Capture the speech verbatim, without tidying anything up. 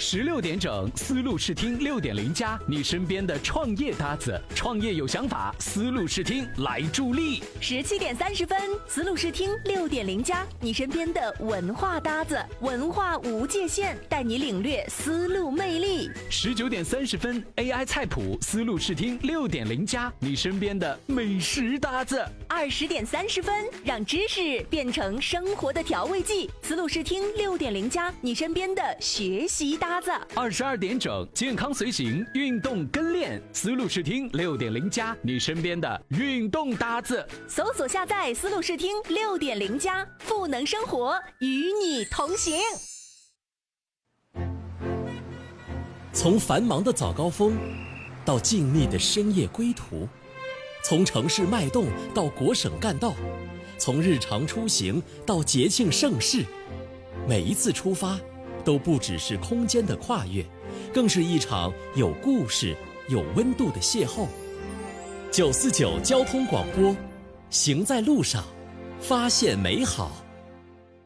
十六点整，思路视听六点零加，你身边的创业搭子，创业有想法，思路视听来助力。 十七点三十分，思路视听六点零加，你身边的文化搭子，文化无界限，带你领略思路魅力。 十九点三十分 ，A I 菜谱，思路视听六点零加，你身边的美食搭子。 二十点三十分，让知识变成生活的调味剂，思路视听六点零加，你身边的学习搭子。 二十二点整，健康随行，运动跟练，思路视听六点零加，你身边的运动搭子。 搜索下载思路视听六点零加，赋能生活，与你同行。 从繁忙的早高峰到静谧的深夜归途，从城市脉动到国省干道，从日常出行到节庆盛事，每一次出发都不只是空间的跨越，更是一场有故事有温度的邂逅。九四九交通广播，行在路上，发现美好。